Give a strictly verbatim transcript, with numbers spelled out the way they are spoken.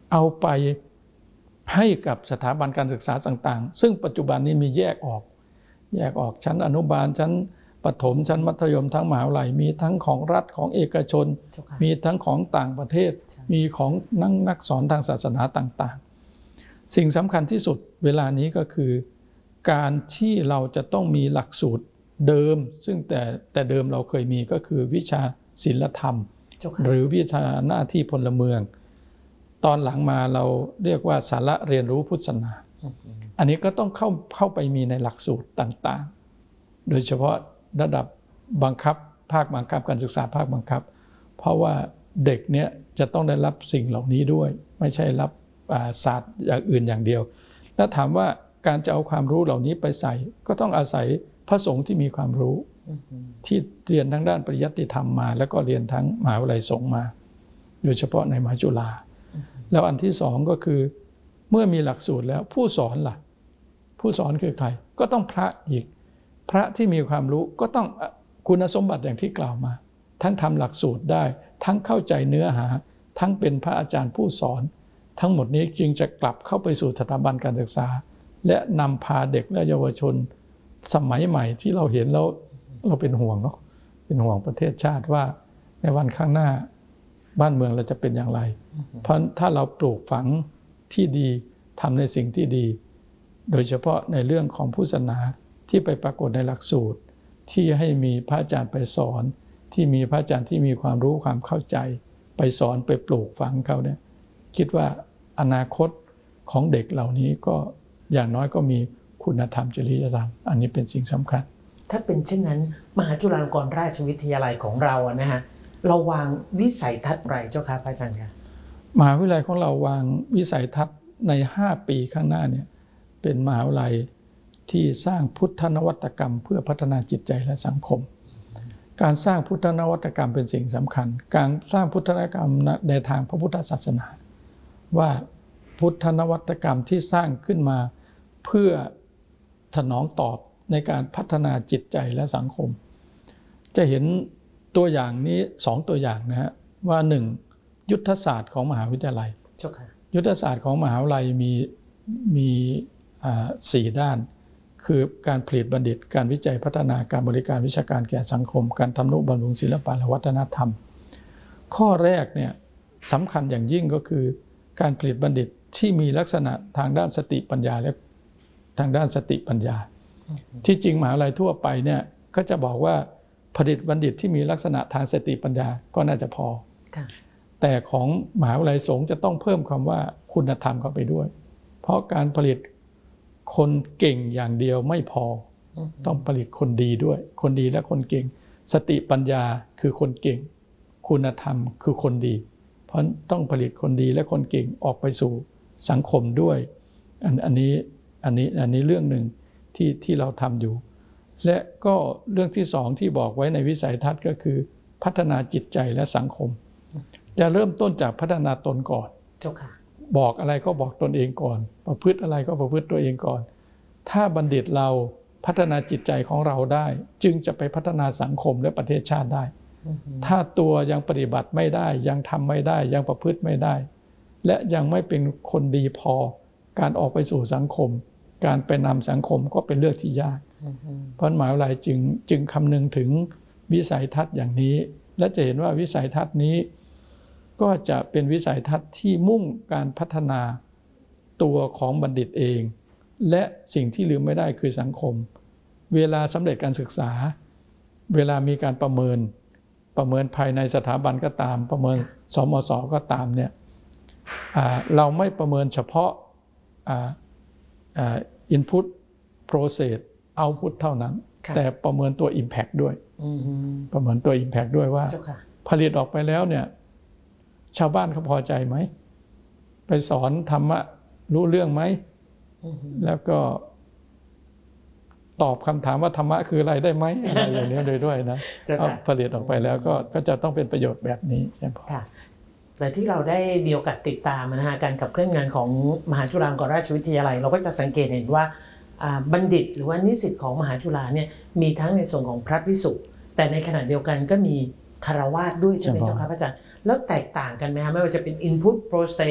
เอาไปให้กับสถาบันการศึกษาต่างๆซึ่งปัจจุบันนี้มีแยกออกแยกออกชั้นอนุบาลชั้นประถมชั้นมัธยมทั้งมหาวิทยาลัยมีทั้งของรัฐของเอกชนมีทั้งของต่างประเทศมีของนักนักสอนทางศาสนาต่างๆสิ่งสำคัญที่สุดเวลานี้ก็คือการที่เราจะต้องมีหลักสูตรเดิมซึ่งแต่แต่เดิมเราเคยมีก็คือวิชาศีลธรรมหรือวิชาหน้าที่พลเมืองตอนหลังมาเราเรียกว่าสาระเรียนรู้พุทธศาสนาอันนี้ก็ต้องเข้าเข้าไปมีในหลักสูตรต่างๆโดยเฉพาะระดับบังคับภาคบังคับการศึกษาภาคบังคับเพราะว่าเด็กเนี้ยจะต้องได้รับสิ่งเหล่านี้ด้วยไม่ใช่รับศาสตร์อย่างอื่นอย่างเดียวแล้วถามว่าการจะเอาความรู้เหล่านี้ไปใส่ก็ต้องอาศัยพระสงฆ์ที่มีความรู้ที่เรียนทั้งด้านปริยัติธรรมมาแล้วก็เรียนทั้งมหาวิทยาลัยสงฆ์มาโดยเฉพาะในมหาจุฬาแล้วอันที่สองก็คือเมื่อมีหลักสูตรแล้วผู้สอนล่ะผู้สอนคือใครก็ต้องพระอีกพระที่มีความรู้ก็ต้องคุณสมบัติอย่างที่กล่าวมาทั้งทำหลักสูตรได้ทั้งเข้าใจเนื้อหาทั้งเป็นพระอาจารย์ผู้สอนทั้งหมดนี้จึงจะกลับเข้าไปสู่สถาบันการศึกษาและนำพาเด็กและเยาวชนสมัยใหม่ที่เราเห็นแล้วเราเป็นห่วงเนาะเป็นห่วงประเทศชาติว่าในวันข้างหน้าบ้านเมืองเราจะเป็นอย่างไรเพราะถ้าเราปลูกฝังที่ดีทำในสิ่งที่ดีโดยเฉพาะในเรื่องของพุทธศาสนาที่ไปปรากฏในหลักสูตรที่ให้มีพระอาจารย์ไปสอนที่มีพระอาจารย์ที่มีความรู้ความเข้าใจไปสอนไปปลูกฝังเขาเนี่ยคิดว่าอนาคตของเด็กเหล่านี้ก็อย่างน้อยก็มีคุณธรรมจริยธรรมอันนี้เป็นสิ่งสำคัญถ้าเป็นเช่นนั้นมหาจุฬาลงกรณราชวิทยาลัยของเราอะนะฮะเราวางวิสัยทัศน์อะไรเจ้าค่ะพระอาจารย์คะมหาวิทยาลัยของเราวางวิสัยทัศน์ในห้าปีข้างหน้าเนี่ยเป็นมหาวิทยาลัยที่สร้างพุทธนวัตกรรมเพื่อพัฒนาจิตใจและสังคมการสร้างพุทธนวัตกรรมเป็นสิ่งสำคัญการสร้างพุทธนวัตกรรมในทางพระพุทธศาสนาว่าพุทธนวัตกรรมที่สร้างขึ้นมาเพื่อสนองตอบในการพัฒนาจิตใจและสังคมจะเห็นตัวอย่างนี้สองตัวอย่างนะฮะว่าหนึ่งยุทธศาสตร์ของมหาวิทยาลัยยุทธศาสตร์ของมหาวิทยาลัยมีมีสี่ด้านคือการผลิตบัณฑิตการวิจัยพัฒนาการบริการวิชาการแก่สังคมการทำนุบำรุงศิลปะและวัฒนธรรมข้อแรกเนี่ยสำคัญอย่างยิ่งก็คือการผลิตบัณฑิตที่มีลักษณะทางด้านสติปัญญาและทางด้านสติปัญญาที่จริงมหาวิทยาลัยทั่วไปเนี่ยก็จะบอกว่าผลิตบัณฑิตที่มีลักษณะทางสติปัญญาก็น่าจะพอแต่ของมหาวิทยาลัยสงฆ์จะต้องเพิ่มคำว่าคุณธรรมเข้าไปด้วยเพราะการผลิตคนเก่งอย่างเดียวไม่พอต้องผลิตคนดีด้วยคนดีและคนเก่งสติปัญญาคือคนเก่งคุณธรรมคือคนดีเพราะต้องผลิตคนดีและคนเก่งออกไปสู่สังคมด้วยอันอันนี้อันนี้อันนี้เรื่องหนึ่งที่ที่เราทำอยู่และก็เรื่องที่สองที่บอกไว้ในวิสัยทัศน์ก็คือพัฒนาจิตใจและสังคมจะเริ่มต้นจากพัฒนาตนก่อนเจ้าค่ะบอกอะไรก็บอกตนเองก่อนประพฤติอะไรก็ประพฤติตัวเองก่อนถ้าบัณฑิตเราพัฒนาจิตใจของเราได้จึงจะไปพัฒนาสังคมและประเทศชาติได้ถ้าตัวยังปฏิบัติไม่ได้ยังทำไม่ได้ยังประพฤติไม่ได้และยังไม่เป็นคนดีพอการออกไปสู่สังคมการไปนำสังคมก็เป็นเรื่องที่ยากเพราะมหาวิทยาลัยจึงจึงคำนึงถึงวิสัยทัศน์อย่างนี้และจะเห็นว่าวิสัยทัศน์นี้ก็จะเป็นวิสัยทัศน์ที่มุ่งการพัฒนาตัวของบัณฑิตเองและสิ่งที่ลืมไม่ได้คือสังคมเวลาสำเร็จการศึกษาเวลามีการประเมินประเมินภายในสถาบันก็ตามประเมินสมศก็ตามเนี่ยเราไม่ประเมินเฉพาะ input process output เท่านั้นแต่ประเมินตัว impact ด้วยประเมินตัว impact ด้วยว่าผลิตออกไปแล้วเนี่ยชาวบ้านเขาพอใจไหมไปสอนธรรมะรู้เรื่องไหมแล้วก็ตอบคำถามว่าธรรมะคืออะไรได้ไหมอะไรอย่างนี้ด้วยด้วยนะผลิตออกไปแล้วก็ก็จะต้องเป็นประโยชน์แบบนี้ใช่ไหมค่ะแต่ที่เราได้มีโอกาสติดตามนะฮะการขับเคลื่อนงานของมหาจุฬาลงกรณราชวิทยาลัยเราก็จะสังเกตเห็นว่าบัณฑิตหรือว่านิสิตของมหาจุฬาเนี่ยมีทั้งในส่วนของพระภิกษุแต่ในขณะเดียวกันก็มีคฤหัสถ์ด้วยใช่ไหมเจ้าค่ะพระอาจารย์แล้วแตกต่างกันไหมคะไม่ว่าจะเป็น input process